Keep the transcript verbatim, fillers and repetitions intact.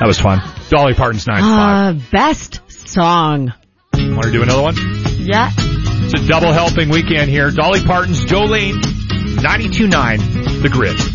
That was fun. Dolly Parton's nine to five. Uh, best song. Want to do another one? Yeah. It's a double helping weekend here. Dolly Parton's Jolene, ninety-two point nine, The Grid.